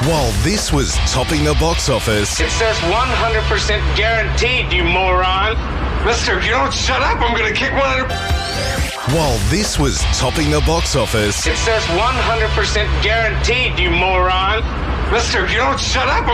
While this was topping the box office, It says 100% guaranteed, you moron. Mister, if you don't shut up, I'm going to kick 100... while this was topping the box office, It says 100% guaranteed, you moron. Mister, if you don't shut up,